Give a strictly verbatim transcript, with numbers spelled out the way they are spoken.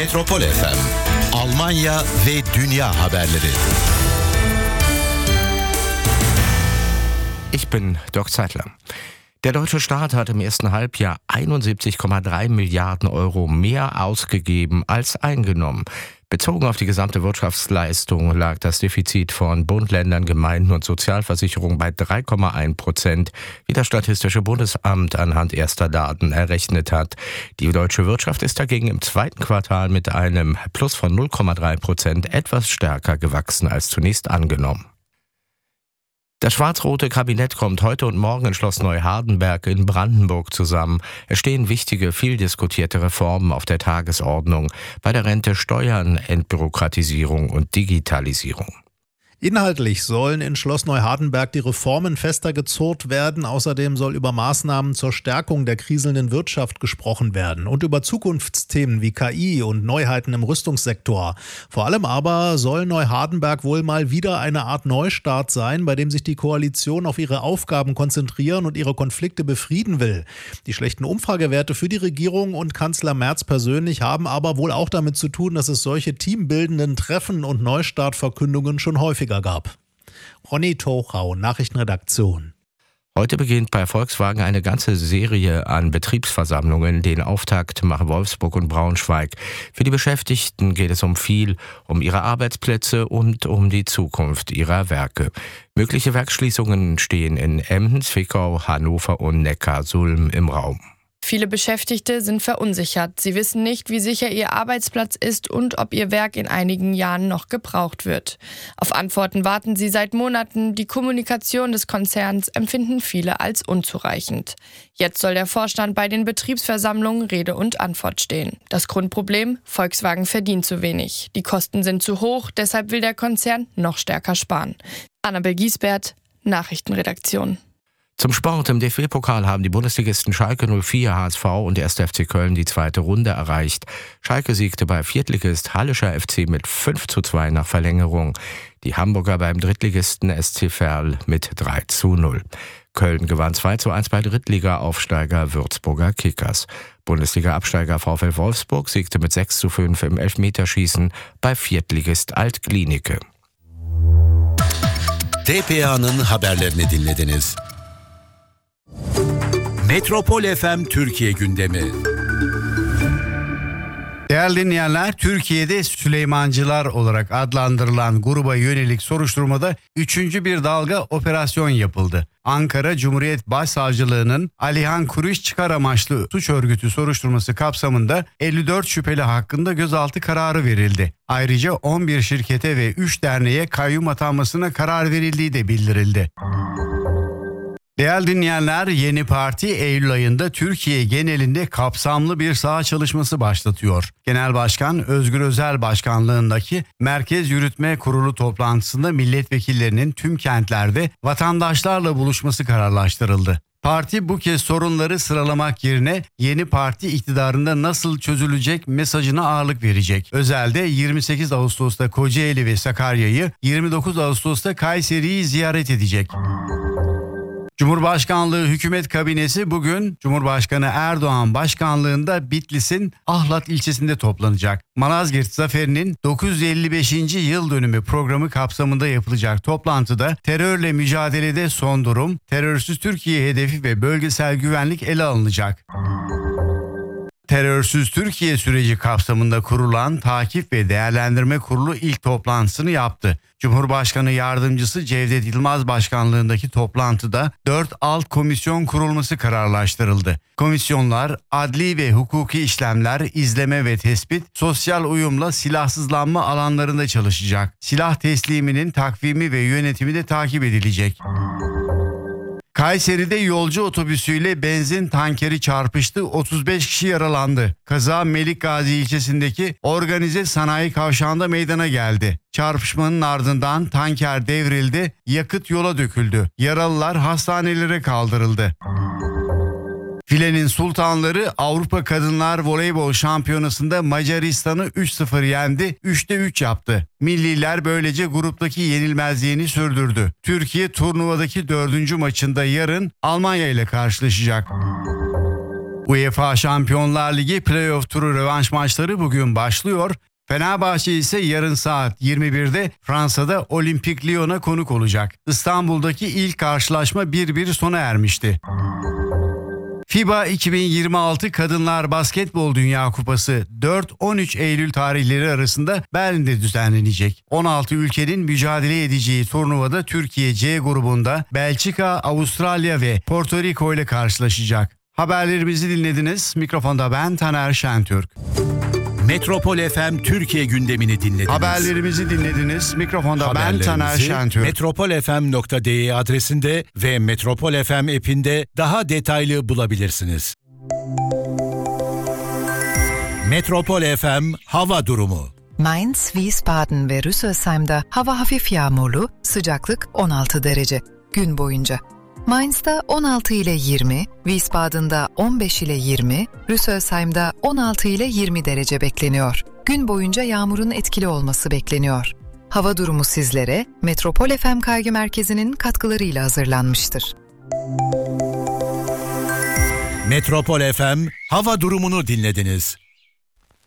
Metropol F M, Almanya ve dünya haberleri. Ich bin Dirk Zeitler. Der deutsche Staat hat im ersten Halbjahr einundsiebzig Komma drei Milliarden Euro mehr ausgegeben als eingenommen. Bezogen auf die gesamte Wirtschaftsleistung lag das Defizit von Bund, Ländern, Gemeinden und Sozialversicherung bei drei Komma eins Prozent, wie das Statistische Bundesamt anhand erster Daten errechnet hat. Die deutsche Wirtschaft ist dagegen im zweiten Quartal mit einem Plus von null Komma drei Prozent etwas stärker gewachsen als zunächst angenommen. Das schwarz-rote Kabinett kommt heute und morgen in Schloss Neuhardenberg in Brandenburg zusammen. Es stehen wichtige, viel diskutierte Reformen auf der Tagesordnung. Bei der Rente, Steuern, Entbürokratisierung und Digitalisierung. Inhaltlich sollen in Schloss Neuhardenberg die Reformen fester gezurrt werden. Außerdem soll über Maßnahmen zur Stärkung der kriselnden Wirtschaft gesprochen werden und über Zukunftsthemen wie K I und Neuheiten im Rüstungssektor. Vor allem aber soll Neuhardenberg wohl mal wieder eine Art Neustart sein, bei dem sich die Koalition auf ihre Aufgaben konzentrieren und ihre Konflikte befrieden will. Die schlechten Umfragewerte für die Regierung und Kanzler Merz persönlich haben aber wohl auch damit zu tun, dass es solche teambildenden Treffen und Neustartverkündungen schon häufiger gab. Ronny Tochau, Nachrichtenredaktion. Heute beginnt bei Volkswagen eine ganze Serie an Betriebsversammlungen. Den Auftakt machen Wolfsburg und Braunschweig. Für die Beschäftigten geht es um viel, um ihre Arbeitsplätze und um die Zukunft ihrer Werke. Mögliche Werksschließungen stehen in Emden, Zwickau, Hannover und Neckarsulm im Raum. Viele Beschäftigte sind verunsichert. Sie wissen nicht, wie sicher ihr Arbeitsplatz ist und ob ihr Werk in einigen Jahren noch gebraucht wird. Auf Antworten warten sie seit Monaten. Die Kommunikation des Konzerns empfinden viele als unzureichend. Jetzt soll der Vorstand bei den Betriebsversammlungen Rede und Antwort stehen. Das Grundproblem: Volkswagen verdient zu wenig. Die Kosten sind zu hoch, deshalb will der Konzern noch stärker sparen. Annabel Giesbert, Nachrichtenredaktion. Zum Sport. Im D F B-Pokal haben die Bundesligisten Schalke null vier, H S V und der erste F C Köln die zweite Runde erreicht. Schalke siegte bei Viertligist Hallischer F C mit fünf zu zwei nach Verlängerung. Die Hamburger beim Drittligisten S C Verl mit drei zu null. Köln gewann zwei zu eins bei Drittliga-Aufsteiger Würzburger Kickers. Bundesliga-Absteiger VfL Wolfsburg siegte mit sechs zu fünf im Elfmeterschießen bei Viertligist Altklinike. T P A'nın haberlerini dinlediniz. Metropol F M Türkiye gündemi. Değerli dinleyenler, Türkiye'de Süleymancılar olarak adlandırılan gruba yönelik soruşturmada üçüncü bir dalga operasyon yapıldı. Ankara Cumhuriyet Başsavcılığı'nın Alihan Kuruş çıkar amaçlı suç örgütü soruşturması kapsamında elli dört şüpheli hakkında gözaltı kararı verildi. Ayrıca on bir şirkete ve üç derneğe kayyum atanmasına karar verildiği de bildirildi. Değerli dinleyenler, yeni parti Eylül ayında Türkiye genelinde kapsamlı bir saha çalışması başlatıyor. Genel Başkan Özgür Özel başkanlığındaki Merkez Yürütme Kurulu toplantısında milletvekillerinin tüm kentlerde vatandaşlarla buluşması kararlaştırıldı. Parti bu kez sorunları sıralamak yerine yeni parti iktidarında nasıl çözülecek mesajına ağırlık verecek. Özel'de yirmi sekiz Ağustos'ta Kocaeli ve Sakarya'yı, yirmi dokuz Ağustos'ta Kayseri'yi ziyaret edecek. Cumhurbaşkanlığı Hükümet Kabinesi bugün Cumhurbaşkanı Erdoğan başkanlığında Bitlis'in Ahlat ilçesinde toplanacak. Malazgirt Zaferi'nin dokuz yüz elli beşinci yıl dönümü programı kapsamında yapılacak toplantıda terörle mücadelede son durum, terörsüz Türkiye hedefi ve bölgesel güvenlik ele alınacak. Terörsüz Türkiye süreci kapsamında kurulan Takip ve Değerlendirme Kurulu ilk toplantısını yaptı. Cumhurbaşkanı Yardımcısı Cevdet Yılmaz başkanlığındaki toplantıda dört alt komisyon kurulması kararlaştırıldı. Komisyonlar adli ve hukuki işlemler, izleme ve tespit, sosyal uyumla silahsızlanma alanlarında çalışacak. Silah tesliminin takvimi ve yönetimi de takip edilecek. Kayseri'de yolcu otobüsüyle benzin tankeri çarpıştı, otuz beş kişi yaralandı. Kaza Melikgazi ilçesindeki organize sanayi kavşağında meydana geldi. Çarpışmanın ardından tanker devrildi, yakıt yola döküldü. Yaralılar hastanelere kaldırıldı. Filenin sultanları Avrupa Kadınlar Voleybol Şampiyonası'nda Macaristan'ı üç sıfır yendi, üçte üç yaptı. Milliler böylece gruptaki yenilmezliğini sürdürdü. Türkiye turnuvadaki dördüncü maçında yarın Almanya ile karşılaşacak. UEFA Şampiyonlar Ligi playoff turu rövanş maçları bugün başlıyor. Fenerbahçe ise yarın saat yirmi birde Fransa'da Olimpik Lyon'a konuk olacak. İstanbul'daki ilk karşılaşma bir bir sona ermişti. FIBA iki bin yirmi altı Kadınlar Basketbol Dünya Kupası dört on üç Eylül tarihleri arasında Berlin'de düzenlenecek. on altı ülkenin mücadele edeceği turnuvada Türkiye C grubunda Belçika, Avustralya ve Porto Rico ile karşılaşacak. Haberlerimizi dinlediniz. Mikrofonda ben Taner Şentürk. Metropol F M Türkiye gündemini dinlediniz. Haberlerimizi dinlediniz. Mikrofonda ben Taner Şentürk. metropol f m nokta d e adresinde ve Metropol F M app'inde daha detaylı bulabilirsiniz. Metropol F M hava durumu. Mainz, Wiesbaden ve Rüsselsheim'da hava hafif yağmurlu, sıcaklık on altı derece. Gün boyunca. Mainz'da on altı ile yirmi, Wiesbaden'da on beş ile yirmi, Rüsselsheim'da on altı ile yirmi derece bekleniyor. Gün boyunca yağmurun etkili olması bekleniyor. Hava durumu sizlere Metropol F M Kaygı Merkezi'nin katkılarıyla hazırlanmıştır. Metropol F M hava durumunu dinlediniz.